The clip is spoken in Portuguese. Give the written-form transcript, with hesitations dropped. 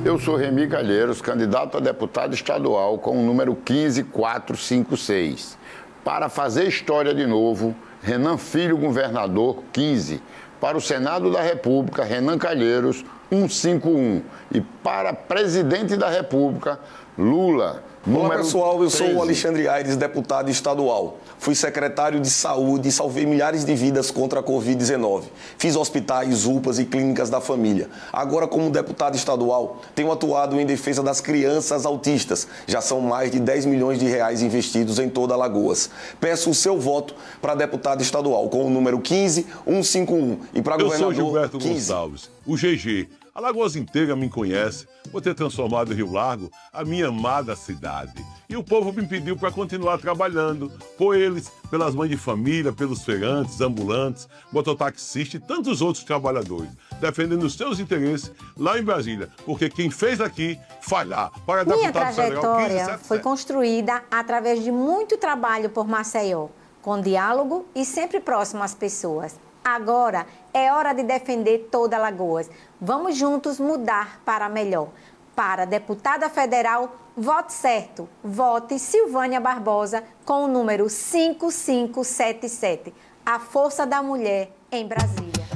Eu sou Remy Calheiros, candidato a deputado estadual com o número 15456. Para fazer história de novo, Renan Filho, governador, 15. Para o Senado da República, Renan Calheiros, 151. E para presidente da República, Lula, número Olá, pessoal, eu sou 13. o Alexandre Aires, deputado estadual. Fui secretário de saúde e salvei milhares de vidas contra a Covid-19. Fiz hospitais, UPAs e clínicas da família. Agora, como deputado estadual, tenho atuado em defesa das crianças autistas. Já são mais de 10 milhões de reais investidos em toda Alagoas. Peço o seu voto para deputado estadual com o número 15151 e para governador Eu sou Gilberto 15. Gonçalves, o GG. A Alagoas inteira me conhece por ter transformado Rio Largo a minha amada cidade. E o povo me pediu para continuar trabalhando, por eles, pelas mães de família, pelos feirantes, ambulantes, mototaxistas e tantos outros trabalhadores, defendendo os seus interesses lá em Brasília, porque quem fez aqui, falhar. Para Minha deputado federal, trajetória foi construída através de muito trabalho por Maceió, com diálogo e sempre próximo às pessoas. Agora é hora de defender toda Alagoas. Vamos juntos mudar para melhor. Para deputada federal, vote certo. Vote Silvânia Barbosa com o número 5577. A força da mulher em Brasília.